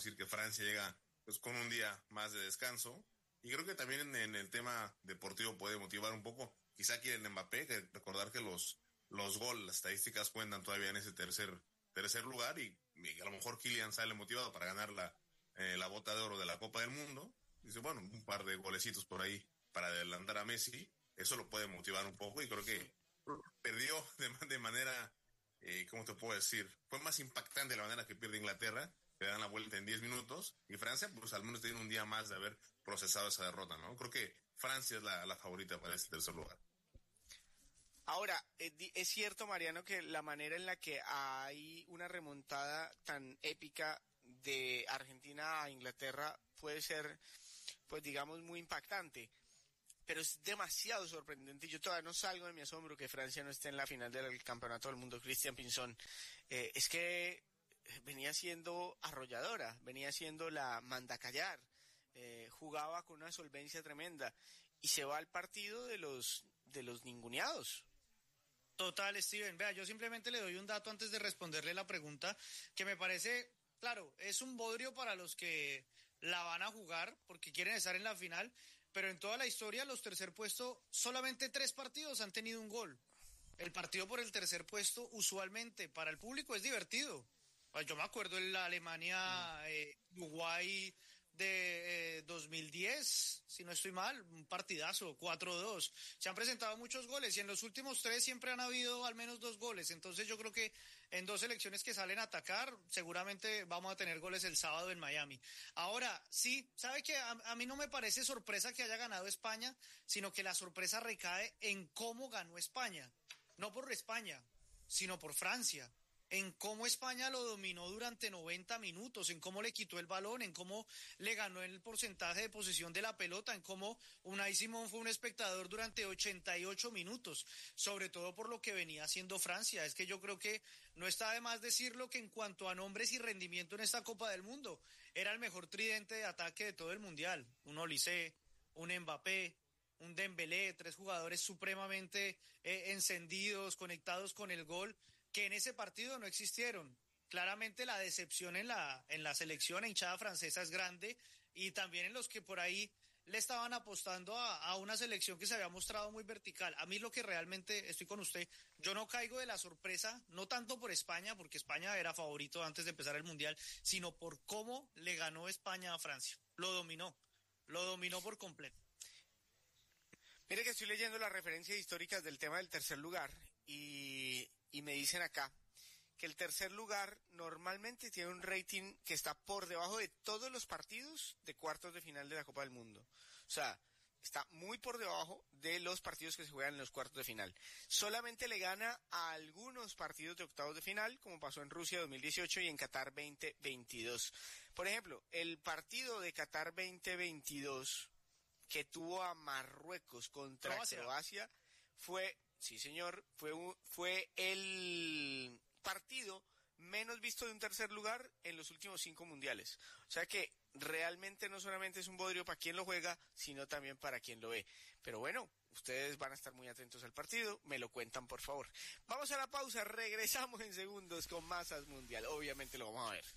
decir que Francia llega pues con un día más de descanso, y creo que también en el tema deportivo puede motivar un poco. Quizá quieren Mbappé, que recordar que los goles, las estadísticas cuentan todavía en ese tercer lugar, y a lo mejor Kylian sale motivado para ganar la bota de oro de la Copa del Mundo. Dice, bueno, un par de golecitos por ahí para adelantar a Messi, eso lo puede motivar un poco, y creo que perdió de manera, ¿cómo te puedo decir? Fue más impactante la manera que pierde Inglaterra, que dan la vuelta en 10 minutos, y Francia, pues al menos tiene un día más de haber procesado esa derrota, ¿no? Creo que Francia es la favorita para este tercer lugar. Ahora, es cierto, Mariano, que la manera en la que hay una remontada tan épica de Argentina a Inglaterra puede ser, pues digamos, muy impactante, pero es demasiado sorprendente. Yo todavía no salgo de mi asombro que Francia no esté en la final del Campeonato del Mundo. Cristian Pinzón, es que venía siendo arrolladora, venía siendo la mandacallar, jugaba con una solvencia tremenda, y se va al partido de los ninguneados. Total, Steven. Vea, yo simplemente le doy un dato antes de responderle la pregunta, que me parece, claro, es un bodrio para los que la van a jugar porque quieren estar en la final, pero en toda la historia, los tercer puestos, solamente 3 partidos han tenido un gol. El partido por el tercer puesto, usualmente, para el público es divertido. Yo me acuerdo en la Alemania, Uruguay de 2010, si no estoy mal, un partidazo, 4-2. Se han presentado muchos goles y en los últimos 3 siempre han habido al menos 2 goles. Entonces yo creo que en 2 selecciones que salen a atacar, seguramente vamos a tener goles el sábado en Miami. Ahora, sí, sabe que a mí no me parece sorpresa que haya ganado España, sino que la sorpresa recae en cómo ganó España. No por España, sino por Francia. En cómo España lo dominó durante 90 minutos, en cómo le quitó el balón, en cómo le ganó el porcentaje de posesión de la pelota, en cómo Unai Simón fue un espectador durante 88 minutos, sobre todo por lo que venía haciendo Francia. Es que yo creo que no está de más decirlo que en cuanto a nombres y rendimiento en esta Copa del Mundo, era el mejor tridente de ataque de todo el Mundial. Un Olise, un Mbappé, un Dembélé, 3 jugadores supremamente encendidos, conectados con el gol, que en ese partido no existieron. Claramente la decepción en la selección hinchada francesa es grande, y también en los que por ahí le estaban apostando a una selección que se había mostrado muy vertical. A mí lo que realmente, estoy con usted, yo no caigo de la sorpresa, no tanto por España, porque España era favorito antes de empezar el Mundial, sino por cómo le ganó España a Francia. Lo dominó por completo. Mire que estoy leyendo las referencias históricas del tema del tercer lugar, y me dicen acá que el tercer lugar normalmente tiene un rating que está por debajo de todos los partidos de cuartos de final de la Copa del Mundo. O sea, está muy por debajo de los partidos que se juegan en los cuartos de final. Solamente le gana a algunos partidos de octavos de final, como pasó en Rusia 2018 y en Qatar 2022. Por ejemplo, el partido de Qatar 2022 que tuvo a Marruecos contra Croacia fue, sí señor, fue el partido menos visto de un tercer lugar en los últimos 5 mundiales. O sea que realmente no solamente es un bodrio para quien lo juega, sino también para quien lo ve. Pero bueno, ustedes van a estar muy atentos al partido, me lo cuentan por favor. Vamos a la pausa, regresamos en segundos con más As Mundial. Obviamente lo vamos a ver.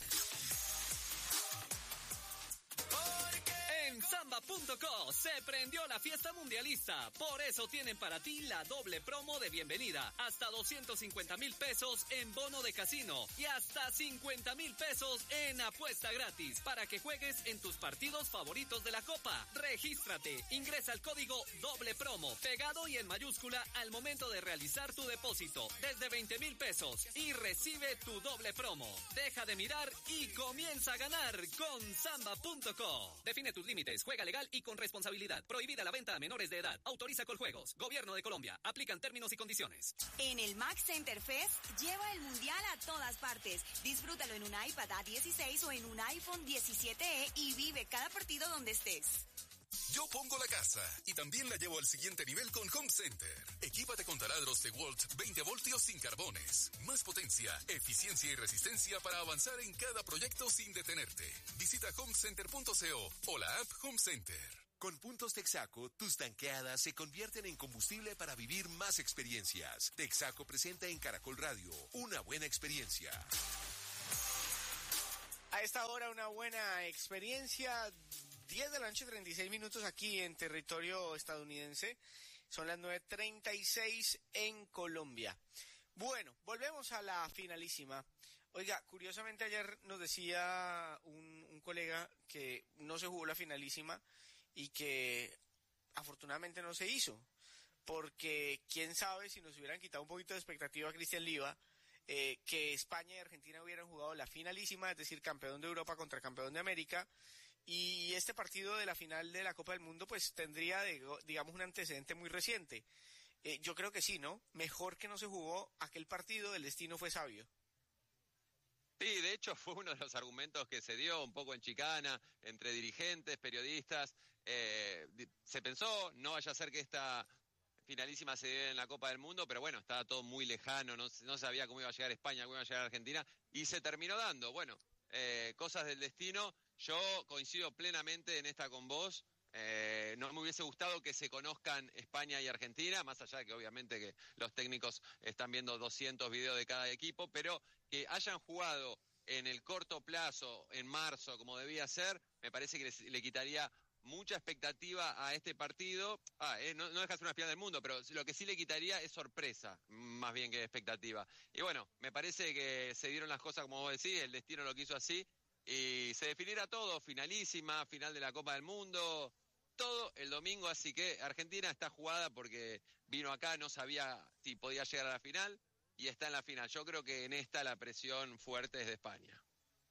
En Samba.co se prendió la fiesta mundialista. Por eso tienen para ti la doble promo de bienvenida. Hasta 250,000 pesos en bono de casino y hasta 50,000 pesos en apuesta gratis para que juegues en tus partidos favoritos de la Copa. Regístrate, ingresa el código doble promo pegado y en mayúscula al momento de realizar tu depósito desde 20,000 pesos y recibe tu doble promo. Deja de mirar y comienza a ganar con Samba.co. Define tus límites, juega legal y con responsabilidad. Prohibida la venta a menores de edad. Autoriza Coljuegos. Gobierno de Colombia. Aplican términos y condiciones. En el Max Center Fest, lleva el mundial a todas partes. Disfrútalo en un iPad A16 o en un iPhone 17e y vive cada partido donde estés. Yo pongo la casa y también la llevo al siguiente nivel con Home Center. Equípate con taladros DeWalt 20 voltios sin carbones. Más potencia, eficiencia y resistencia para avanzar en cada proyecto sin detenerte. Visita homecenter.co o la app Home Center. Con puntos Texaco, tus tanqueadas se convierten en combustible para vivir más experiencias. Texaco presenta en Caracol Radio una buena experiencia. A esta hora una buena experiencia, 10 de la noche, 36 minutos aquí en territorio estadounidense, son las 9:36 en Colombia. Bueno, volvemos a la finalísima. Oiga, curiosamente ayer nos decía un colega que no se jugó la finalísima y que afortunadamente no se hizo, porque quién sabe si nos hubieran quitado un poquito de expectativa a Cristian Liva, que España y Argentina hubieran jugado la finalísima, es decir, campeón de Europa contra campeón de América, y este partido de la final de la Copa del Mundo pues tendría, digamos, un antecedente muy reciente. Yo creo que sí, ¿no? Mejor que no se jugó aquel partido, el destino fue sabio. Sí, de hecho fue uno de los argumentos que se dio un poco en chicana entre dirigentes, periodistas. Se pensó, no vaya a ser que esta finalísima se dé en la Copa del Mundo, pero bueno, estaba todo muy lejano, no sabía cómo iba a llegar España, cómo iba a llegar Argentina, y se terminó dando. Bueno, cosas del destino. Yo coincido plenamente en esta con vos. No me hubiese gustado que se conozcan España y Argentina, más allá de que obviamente que los técnicos están viendo 200 videos de cada equipo, pero que hayan jugado en el corto plazo, en marzo, como debía ser, me parece que le quitaría mucha expectativa a este partido. No deja de ser una final del mundo, pero lo que sí le quitaría es sorpresa, más bien que expectativa. Y bueno, me parece que se dieron las cosas como vos decís, el destino lo quiso así, y se definirá todo, finalísima, final de la Copa del Mundo, todo el domingo, así que Argentina está jugada porque vino acá, no sabía si podía llegar a la final, y está en la final. Yo creo que en esta la presión fuerte es de España.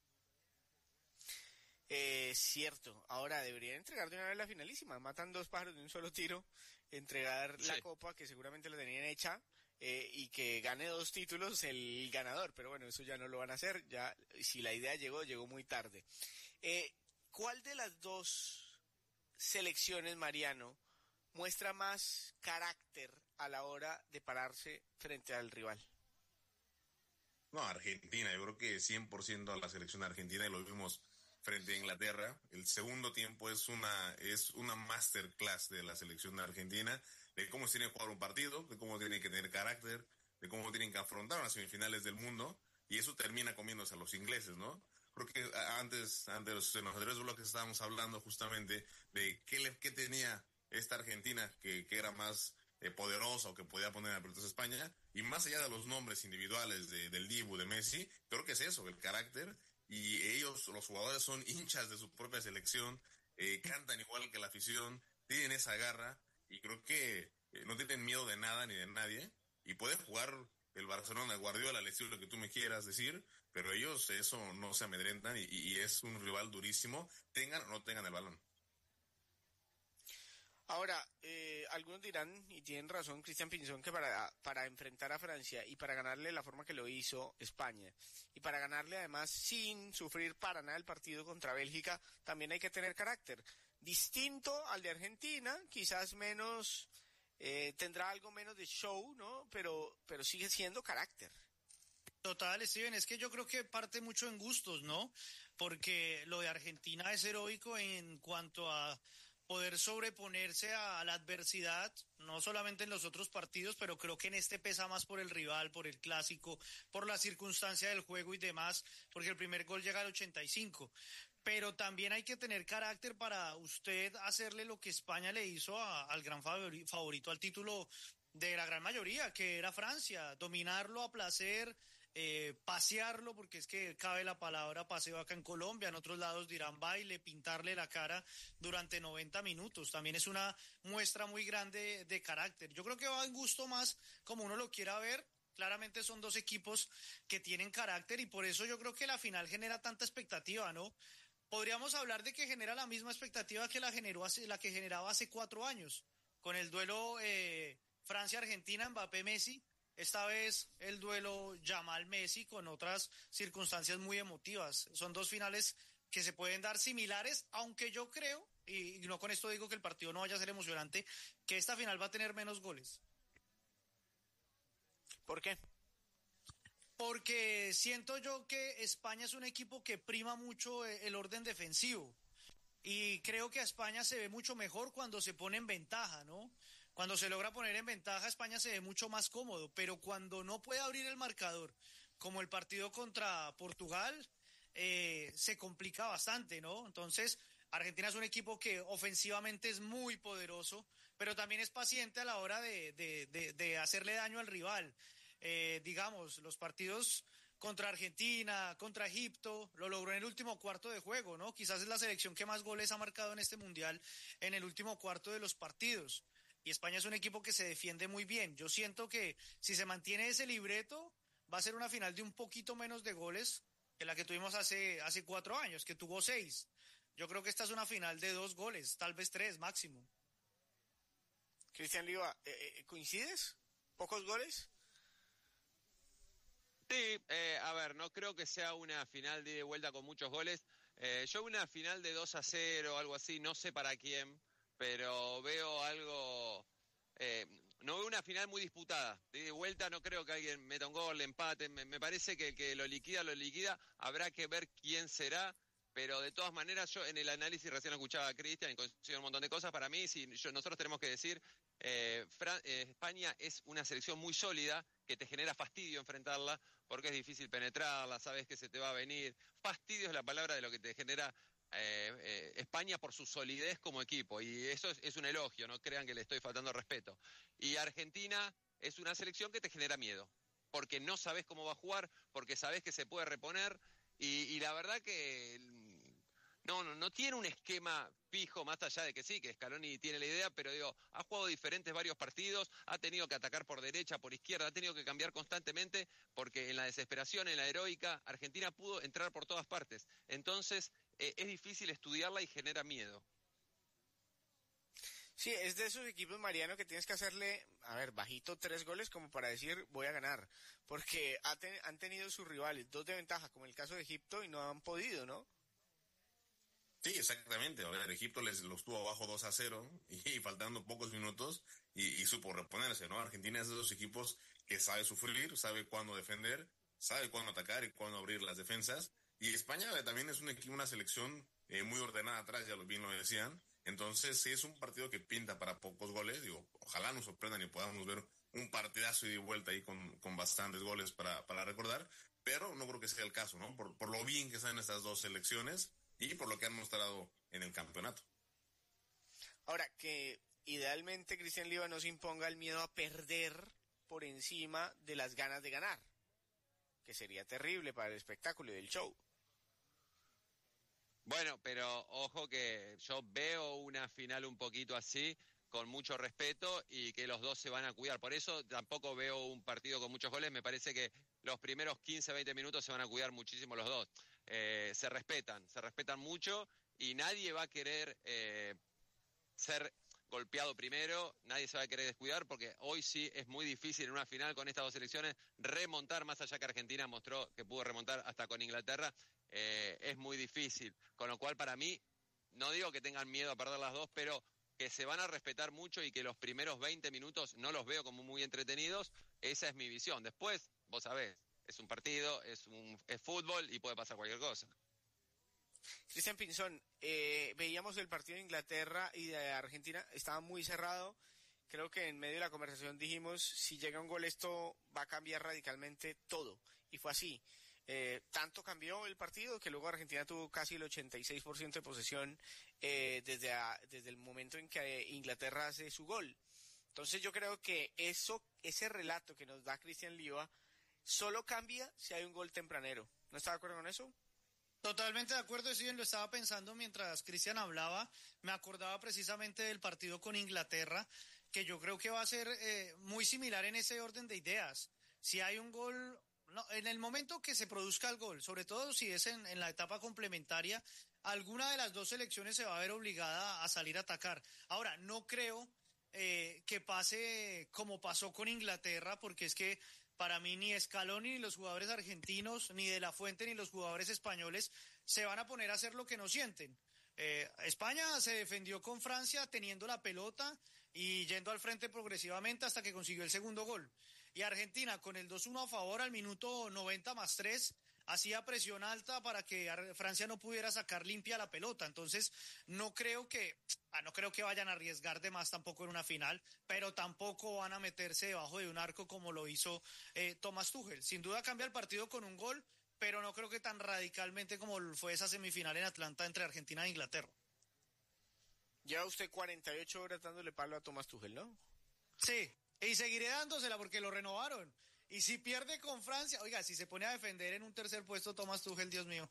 Cierto, ahora deberían entregar de una vez la finalísima, matan dos pájaros de un solo tiro, entregar la copa que seguramente la tenían hecha, y que gane 2 títulos el ganador, pero bueno, eso ya no lo van a hacer, ya si la idea llegó muy tarde. ¿Cuál de las dos selecciones, Mariano, muestra más carácter a la hora de pararse frente al rival? No, Argentina, yo creo que 100% a la selección argentina, y lo vimos frente a Inglaterra. El segundo tiempo es una masterclass de la selección de Argentina, de cómo tienen que jugar un partido, de cómo tienen que tener carácter, de cómo tienen que afrontar las semifinales del mundo, y eso termina comiéndose a los ingleses, ¿no? Creo que antes en los anteriores bloques estábamos hablando justamente de qué tenía esta Argentina que era más poderosa o que podía poner a pelotas a España, y más allá de los nombres individuales del Dibu, de Messi, creo que es eso, el carácter, y ellos, los jugadores, son hinchas de su propia selección, cantan igual que la afición, tienen esa garra, y creo que no tienen miedo de nada ni de nadie, y pueden jugar el Barcelona, el Guardiola, el estilo que tú me quieras decir, pero ellos eso no se amedrentan, y es un rival durísimo, tengan o no tengan el balón. Ahora, algunos dirán, y tienen razón Cristian Pinzón, que para enfrentar a Francia y para ganarle la forma que lo hizo España, y para ganarle además sin sufrir para nada el partido contra Bélgica, también hay que tener carácter. Distinto al de Argentina, quizás menos, tendrá algo menos de show, ¿no? Pero sigue siendo carácter. Total, Steven, es que yo creo que parte mucho en gustos, ¿no? Porque lo de Argentina es heroico en cuanto a poder sobreponerse a la adversidad, no solamente en los otros partidos, pero creo que en este pesa más por el rival, por el clásico, por la circunstancia del juego y demás, porque el primer gol llega al 85. Pero también hay que tener carácter para usted hacerle lo que España le hizo al gran favorito al título de la gran mayoría, que era Francia, dominarlo a placer, pasearlo, porque es que cabe la palabra paseo acá en Colombia, en otros lados dirán baile, pintarle la cara durante 90 minutos, también es una muestra muy grande de carácter. Yo creo que va en gusto más como uno lo quiera ver. Claramente son dos equipos que tienen carácter y por eso yo creo que la final genera tanta expectativa, ¿no? Podríamos hablar de que genera la misma expectativa que la que generaba hace 4 años, con el duelo Francia-Argentina, Mbappé-Messi. Esta vez el duelo Yamal-Messi con otras circunstancias muy emotivas. Son dos finales que se pueden dar similares, aunque yo creo, y no con esto digo que el partido no vaya a ser emocionante, que esta final va a tener menos goles. ¿Por qué? Porque siento yo que España es un equipo que prima mucho el orden defensivo. Y creo que a España se ve mucho mejor cuando se pone en ventaja, ¿no? Cuando se logra poner en ventaja, España se ve mucho más cómodo, pero cuando no puede abrir el marcador, como el partido contra Portugal, se complica bastante, ¿no? Entonces, Argentina es un equipo que ofensivamente es muy poderoso, pero también es paciente a la hora de hacerle daño al rival. Digamos, los partidos contra Argentina, contra Egipto, lo logró en el último cuarto de juego, ¿no? Quizás es la selección que más goles ha marcado en este mundial en el último cuarto de los partidos. Y España es un equipo que se defiende muy bien. Yo siento que si se mantiene ese libreto, va a ser una final de un poquito menos de goles que la que tuvimos hace 4 años, que tuvo 6. Yo creo que esta es una final de 2 goles, tal vez 3 máximo. Cristian Liva, ¿coincides? ¿Pocos goles? Sí, a ver, no creo que sea una final de ida y vuelta con muchos goles. Yo una final de 2-0, algo así, no sé para quién, pero veo algo... no veo una final muy disputada. De ida y vuelta no creo que alguien meta un gol, empate. Me parece que el que lo liquida. Habrá que ver quién será. Pero de todas maneras, yo en el análisis recién escuchaba a Cristian y coincido un montón de cosas. Para mí, nosotros tenemos que decir, España es una selección muy sólida, que te genera fastidio enfrentarla, porque es difícil penetrarla, sabes que se te va a venir. Fastidio es la palabra de lo que te genera España por su solidez como equipo, y eso es un elogio, no crean que le estoy faltando respeto. Y Argentina es una selección que te genera miedo, porque no sabes cómo va a jugar, porque sabes que se puede reponer, y la verdad que no tiene un esquema fijo, más allá de que sí, que Scaloni tiene la idea, pero digo, ha jugado diferentes varios partidos, ha tenido que atacar por derecha, por izquierda, ha tenido que cambiar constantemente, porque en la desesperación, en la heroica, Argentina pudo entrar por todas partes. Entonces, es difícil estudiarla y genera miedo. Sí, es de esos equipos, Mariano, que tienes que hacerle, a ver, bajito 3 goles como para decir voy a ganar, porque han tenido sus rivales 2 de ventaja, como el caso de Egipto, y no han podido, ¿no? Sí, exactamente. A ver, Egipto los tuvo abajo 2-0 y faltando pocos minutos y supo reponerse, ¿no? Argentina es de esos equipos que sabe sufrir, sabe cuándo defender, sabe cuándo atacar y cuándo abrir las defensas. Y España también es una selección muy ordenada atrás, ya bien lo decían. Entonces, sí es un partido que pinta para pocos goles. Digo, ojalá nos sorprendan y podamos ver un partidazo y de vuelta ahí con bastantes goles para recordar. Pero no creo que sea el caso, ¿no? Por lo bien que están estas dos selecciones y por lo que han mostrado en el campeonato. Ahora, que idealmente Cristian Liva no se imponga el miedo a perder por encima de las ganas de ganar, que sería terrible para el espectáculo y el show. Bueno, pero ojo que yo veo una final un poquito así, con mucho respeto, y que los dos se van a cuidar. Por eso tampoco veo un partido con muchos goles. Me parece que los primeros 15, 20 minutos se van a cuidar muchísimo los dos. Se respetan mucho, y nadie va a querer ser golpeado primero, nadie se va a querer descuidar, porque hoy sí es muy difícil en una final con estas dos selecciones remontar, más allá que Argentina mostró que pudo remontar hasta con Inglaterra, es muy difícil. Con lo cual, para mí, no digo que tengan miedo a perder las dos, pero que se van a respetar mucho y que los primeros 20 minutos no los veo como muy entretenidos. Esa es mi visión. Después, vos sabés, es un partido, es fútbol y puede pasar cualquier cosa. Cristian Pinzón, veíamos el partido de Inglaterra y de Argentina, estaba muy cerrado. Creo que en medio de la conversación dijimos, si llega un gol esto va a cambiar radicalmente todo. Y fue así. Tanto cambió el partido que luego Argentina tuvo casi el 86% de posesión desde el momento en que Inglaterra hace su gol. Entonces yo creo que ese relato que nos da Cristian Liva solo cambia si hay un gol tempranero. ¿No está de acuerdo con eso? Totalmente de acuerdo, sí, lo estaba pensando mientras Cristian hablaba. Me acordaba precisamente del partido con Inglaterra, que yo creo que va a ser muy similar en ese orden de ideas. Si hay un gol, no, en el momento que se produzca el gol, sobre todo si es en la etapa complementaria, alguna de las dos selecciones se va a ver obligada a salir a atacar. Ahora, no creo que pase como pasó con Inglaterra, porque es que para mí ni Scaloni ni los jugadores argentinos, ni De La Fuente ni los jugadores españoles se van a poner a hacer lo que no sienten. España se defendió con Francia teniendo la pelota y yendo al frente progresivamente hasta que consiguió el segundo gol. Y Argentina con el 2-1 a favor al minuto 90 más 3 hacía presión alta para que Francia no pudiera sacar limpia la pelota. Entonces no creo que vayan a arriesgar de más tampoco en una final, pero tampoco van a meterse debajo de un arco como lo hizo Thomas Tuchel. Sin duda cambia el partido con un gol, pero no creo que tan radicalmente como fue esa semifinal en Atlanta entre Argentina e Inglaterra. Lleva usted 48 horas dándole palo a Thomas Tuchel, ¿no? Sí, y seguiré dándosela porque lo renovaron. Y si pierde con Francia, oiga, si se pone a defender en un tercer puesto Thomas Tuchel, Dios mío.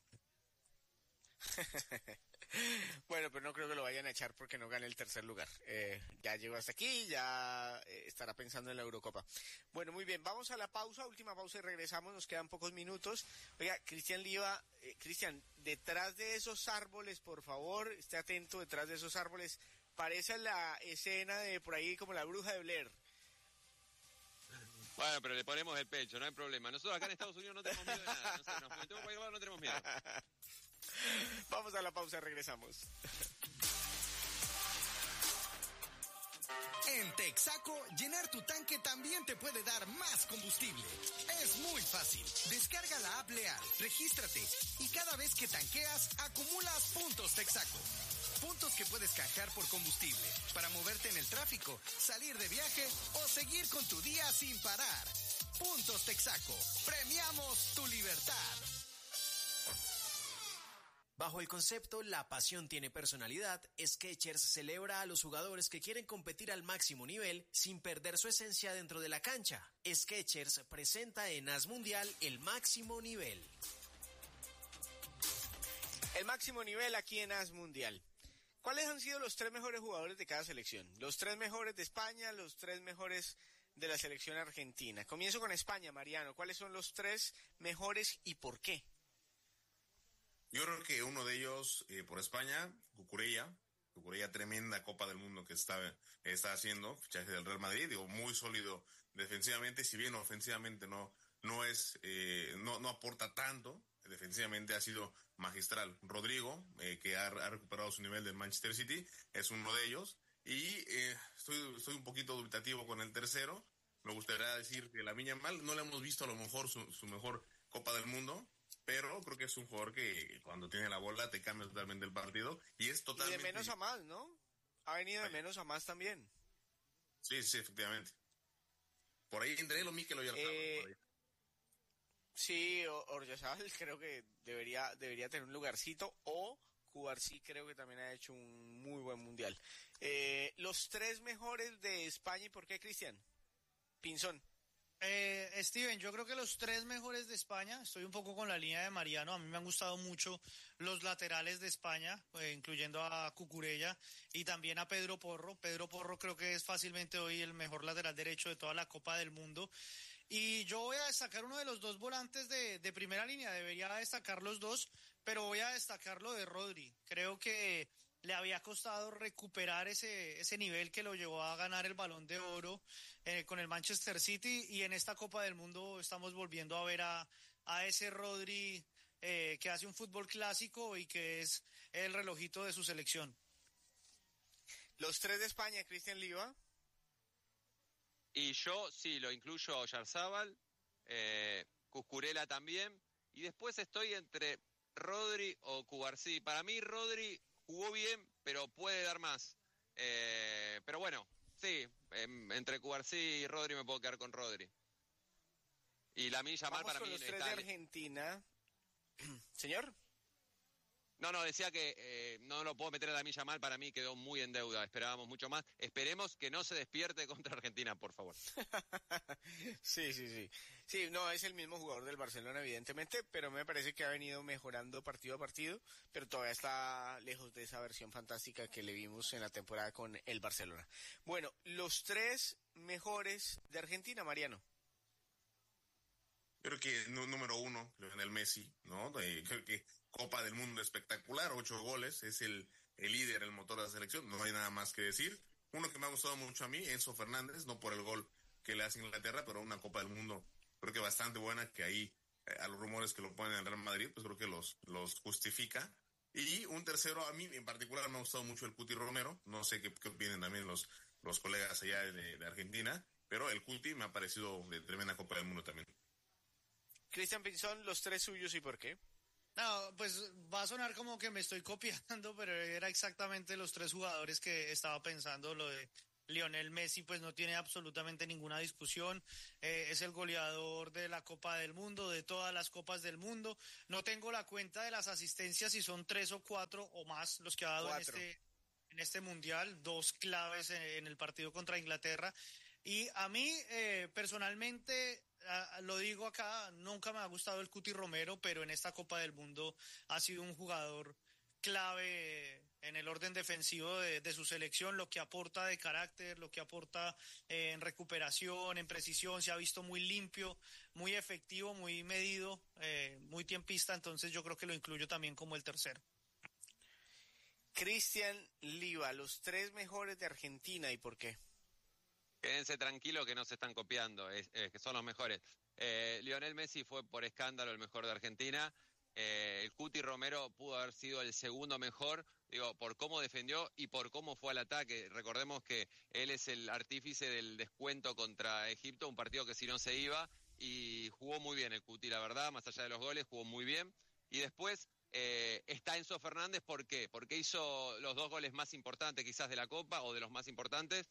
Bueno, pero no creo que lo vayan a echar porque no gane el tercer lugar. Ya llegó hasta aquí, ya estará pensando en la Eurocopa. Bueno, muy bien, vamos a la pausa, última pausa y regresamos, nos quedan pocos minutos. Oiga, Cristian Liva, Cristian, detrás de esos árboles, por favor, esté atento, detrás de esos árboles, parece la escena de por ahí como la bruja de Blair. Bueno, pero le ponemos el pecho, no hay problema. Nosotros acá en Estados Unidos no tenemos miedo de nada. No sé, nos metemos cualquier lado, no tenemos miedo. Vamos a la pausa, regresamos. En Texaco, llenar tu tanque también te puede dar más combustible. Es muy fácil. Descarga la app Leal, regístrate y cada vez que tanqueas, acumulas puntos Texaco. Puntos que puedes canjear por combustible, para moverte en el tráfico, salir de viaje o seguir con tu día sin parar. Puntos Texaco. Premiamos tu libertad. Bajo el concepto La pasión tiene personalidad, Skechers celebra a los jugadores que quieren competir al máximo nivel sin perder su esencia dentro de la cancha. Skechers presenta en AS Mundial el máximo nivel. El máximo nivel aquí en AS Mundial. ¿Cuáles han sido los 3 mejores jugadores de cada selección? Los 3 mejores de España, los 3 mejores de la selección argentina. Comienzo con España, Mariano. ¿Cuáles son los 3 mejores y por qué? Yo creo que uno de ellos, por España, Cucurella, tremenda Copa del Mundo que está haciendo, fichaje del Real Madrid, digo, muy sólido defensivamente, si bien ofensivamente no aporta tanto, defensivamente ha sido magistral. Rodrigo, que ha recuperado su nivel del Manchester City, es uno de ellos, y estoy un poquito dubitativo con el tercero. Me gustaría decir que Lamine Yamal, no le hemos visto a lo mejor su mejor Copa del Mundo, pero creo que es un jugador que cuando tiene la bola te cambia totalmente el partido y es totalmente... Y de menos a más, ¿no? Ha venido de menos a más también. Sí, efectivamente. Por ahí entre él o Mikel Oyarzabal. Sí, Oyarzabal creo que debería tener un lugarcito, o Cubarsí creo que también ha hecho un muy buen mundial. Los 3 mejores de España, ¿y por qué, Cristian? Pinzón. Steven, yo creo que los 3 mejores de España, estoy un poco con la línea de Mariano, a mí me han gustado mucho los laterales de España, incluyendo a Cucurella y también a Pedro Porro. Pedro Porro creo que es fácilmente hoy el mejor lateral derecho de toda la Copa del Mundo. Y yo voy a destacar uno de los 2 volantes de primera línea, debería destacar los 2, pero voy a destacar lo de Rodri. Creo que le había costado recuperar ese nivel que lo llevó a ganar el Balón de Oro con el Manchester City, y en esta Copa del Mundo estamos volviendo a ver a ese Rodri que hace un fútbol clásico y que es el relojito de su selección. Los 3 de España, Cristian Liva. Y yo sí, lo incluyo a Oyarzabal, Cucurella también, y después estoy entre Rodri o Cubarsí. Para mí Rodri jugó bien, pero puede dar más. Pero bueno, sí, entre Cubarsí y Rodri me puedo quedar con Rodri. Y Lamine Yamal para mí los 3 de Argentina. ¿Señor? No, decía que no lo puedo meter a Lamine Yamal, para mí quedó muy en deuda, esperábamos mucho más. Esperemos que no se despierte contra Argentina, por favor. Sí. Sí, no, es el mismo jugador del Barcelona, evidentemente, pero me parece que ha venido mejorando partido a partido, pero todavía está lejos de esa versión fantástica que le vimos en la temporada con el Barcelona. Bueno, los 3 mejores de Argentina, Mariano. Creo que número 1, Lionel Messi, ¿no? Creo que Copa del Mundo espectacular, 8 goles, es el líder, el motor de la selección, no hay nada más que decir. Uno que me ha gustado mucho a mí, Enzo Fernández, no por el gol que le hace Inglaterra, pero una Copa del Mundo creo que bastante buena, que ahí a los rumores que lo ponen en el Real Madrid, pues creo que los justifica. Y un tercero, a mí en particular me ha gustado mucho el Cuti Romero, no sé qué opinan también los colegas allá de Argentina, pero el Cuti me ha parecido de tremenda Copa del Mundo también. Cristian Pinzón, los 3 suyos y por qué. No, pues va a sonar como que me estoy copiando, pero era exactamente los 3 jugadores que estaba pensando, lo de Lionel Messi pues no tiene absolutamente ninguna discusión, es el goleador de la Copa del Mundo, de todas las Copas del Mundo. No tengo la cuenta de las asistencias, si son 3 o 4 o más los que ha dado en este Mundial, 2 claves en el partido contra Inglaterra. Y a mí, personalmente, lo digo acá, nunca me ha gustado el Cuti Romero, pero en esta Copa del Mundo ha sido un jugador clave en el orden defensivo de su selección, lo que aporta de carácter, lo que aporta en recuperación, en precisión, se ha visto muy limpio, muy efectivo, muy medido, muy tiempista, entonces yo creo que lo incluyo también como el tercero. Cristian Liva, los 3 mejores de Argentina, ¿y por qué? Quédense tranquilos que no se están copiando, que son los mejores. Lionel Messi fue por escándalo el mejor de Argentina. El Cuti Romero pudo haber sido el segundo mejor, digo, por cómo defendió y por cómo fue al ataque. Recordemos que él es el artífice del descuento contra Egipto, un partido que si no se iba, y jugó muy bien el Cuti, la verdad, más allá de los goles, jugó muy bien. Y después está Enzo Fernández, ¿por qué? Porque hizo los 2 goles más importantes quizás de la Copa, o de los más importantes.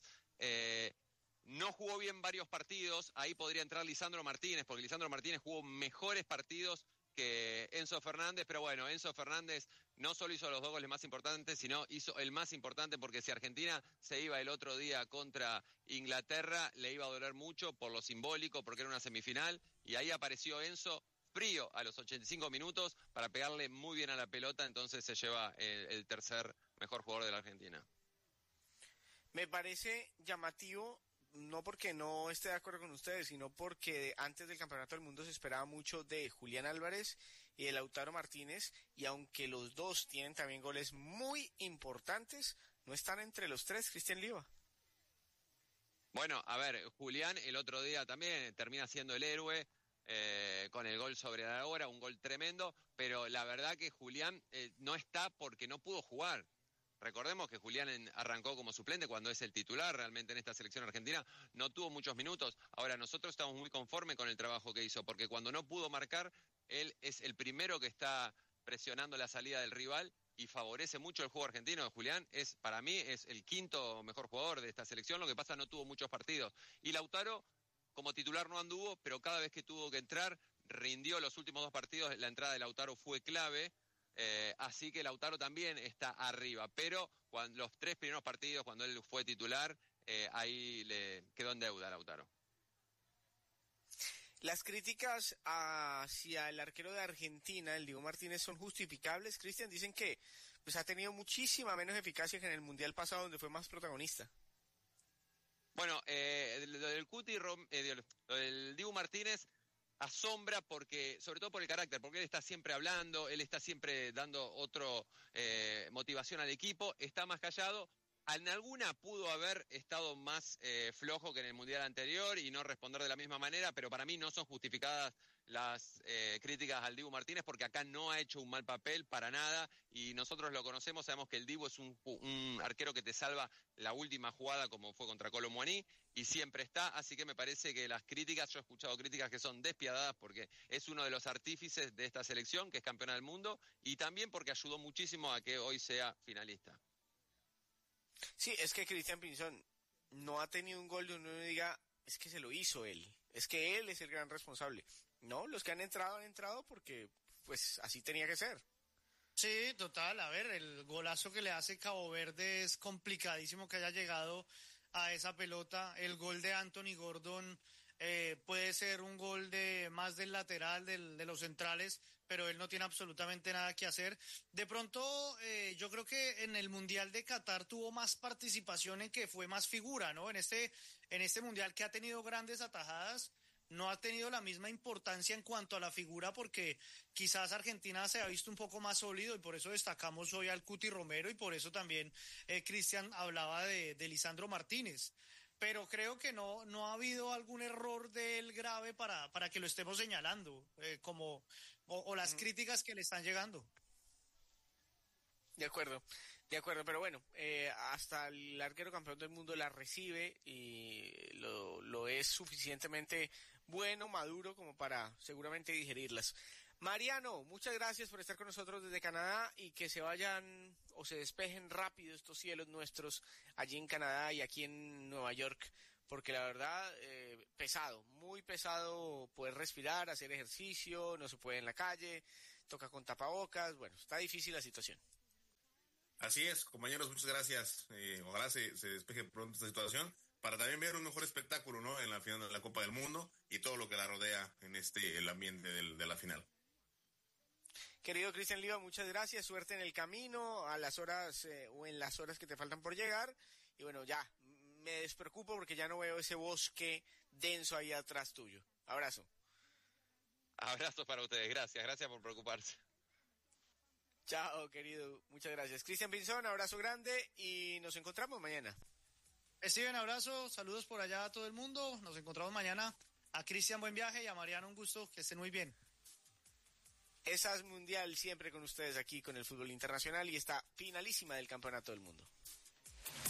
No jugó bien varios partidos, ahí podría entrar Lisandro Martínez, porque Lisandro Martínez jugó mejores partidos que Enzo Fernández, pero bueno, Enzo Fernández no solo hizo los 2 goles más importantes, sino hizo el más importante, porque si Argentina se iba el otro día contra Inglaterra, le iba a doler mucho por lo simbólico, porque era una semifinal, y ahí apareció Enzo frío a los 85 minutos para pegarle muy bien a la pelota, entonces se lleva el tercer mejor jugador de la Argentina. Me parece llamativo, no porque no esté de acuerdo con ustedes, sino porque antes del Campeonato del Mundo se esperaba mucho de Julián Álvarez y de Lautaro Martínez, y aunque los 2 tienen también goles muy importantes, no están entre los 3, Cristian Liva. Bueno, a ver, Julián el otro día también termina siendo el héroe con el gol sobre la hora, un gol tremendo, pero la verdad que Julián no está porque no pudo jugar. Recordemos que Julián arrancó como suplente cuando es el titular realmente en esta selección argentina, no tuvo muchos minutos. Ahora, nosotros estamos muy conformes con el trabajo que hizo, porque cuando no pudo marcar, él es el primero que está presionando la salida del rival y favorece mucho el juego argentino. Julián para mí es el 5º mejor jugador de esta selección, lo que pasa no tuvo muchos partidos. Y Lautaro, como titular no anduvo, pero cada vez que tuvo que entrar, rindió los últimos 2 partidos, la entrada de Lautaro fue clave. Así que Lautaro también está arriba, pero cuando los 3 primeros partidos, cuando él fue titular, ahí le quedó en deuda Lautaro. Las críticas hacia el arquero de Argentina, el Dibu Martínez, son justificables, Cristian. Dicen que pues ha tenido muchísima menos eficacia que en el Mundial pasado, donde fue más protagonista. Bueno, lo del Cuti, lo del Dibu Martínez asombra porque, sobre todo por el carácter, porque él está siempre hablando, él está siempre dando motivación al equipo, está más callado. En alguna pudo haber estado más flojo que en el Mundial anterior y no responder de la misma manera, pero para mí no son justificadas las críticas al Dibu Martínez, porque acá no ha hecho un mal papel para nada, y nosotros lo conocemos, sabemos que el Dibu es un arquero que te salva la última jugada, como fue contra Kolo Muani, y siempre está, así que me parece que las críticas, yo he escuchado críticas que son despiadadas, porque es uno de los artífices de esta selección, que es campeona del mundo, y también porque ayudó muchísimo a que hoy sea finalista. Sí, es que Cristian Pinzón no ha tenido un gol de uno y diga, es que se lo hizo él, es que él es el gran responsable. No, los que han entrado porque pues así tenía que ser. Sí, total, a ver, el golazo que le hace Cabo Verde es complicadísimo que haya llegado a esa pelota. El gol de Anthony Gordon puede ser un gol más del lateral, de los centrales, pero él no tiene absolutamente nada que hacer. De pronto, yo creo que en el Mundial de Qatar tuvo más participación, en que fue más figura, ¿no? En este Mundial, que ha tenido grandes atajadas, no ha tenido la misma importancia en cuanto a la figura, porque quizás Argentina se ha visto un poco más sólido, y por eso destacamos hoy al Cuti Romero, y por eso también Cristian hablaba de Lisandro Martínez. Pero creo que no ha habido algún error de él grave para que lo estemos señalando, o las críticas que le están llegando. De acuerdo, pero bueno, hasta el arquero campeón del mundo la recibe y lo es suficientemente bueno, maduro, como para seguramente digerirlas. Mariano, muchas gracias por estar con nosotros desde Canadá y que se vayan o se despejen rápido estos cielos nuestros allí en Canadá y aquí en Nueva York, porque la verdad, pesado, muy pesado poder respirar, hacer ejercicio, no se puede en la calle, toca con tapabocas, bueno, está difícil la situación. Así es, compañeros, muchas gracias. Ojalá se despeje pronto esta situación para también ver un mejor espectáculo, ¿no? En la final de la Copa del Mundo y todo lo que la rodea en el ambiente de la final. Querido Cristian Liva, muchas gracias, suerte en el camino, a las horas o en las horas que te faltan por llegar. Y bueno, ya, me despreocupo porque ya no veo ese bosque denso ahí atrás tuyo. Abrazo. Abrazos para ustedes, gracias por preocuparse. Chao, querido, muchas gracias. Cristian Pinzón, abrazo grande y nos encontramos mañana. Steven, abrazo, saludos por allá a todo el mundo, nos encontramos mañana. A Cristian, buen viaje, y a Mariano, un gusto, que estén muy bien. Esa es Mundial siempre con ustedes aquí con el fútbol internacional y esta finalísima del Campeonato del Mundo.